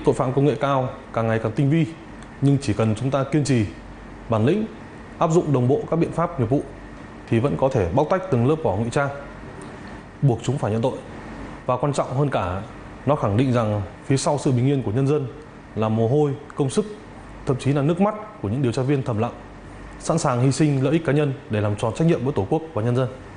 tội phạm công nghệ cao càng ngày càng tinh vi, nhưng chỉ cần chúng ta kiên trì, bản lĩnh, áp dụng đồng bộ các biện pháp nghiệp vụ thì vẫn có thể bóc tách từng lớp vỏ ngụy trang, buộc chúng phải nhận tội. Và quan trọng hơn cả, nó khẳng định rằng phía sau sự bình yên của nhân dân là mồ hôi, công sức, thậm chí là nước mắt của những điều tra viên thầm lặng, sẵn sàng hy sinh lợi ích cá nhân để làm tròn trách nhiệm với Tổ quốc và nhân dân.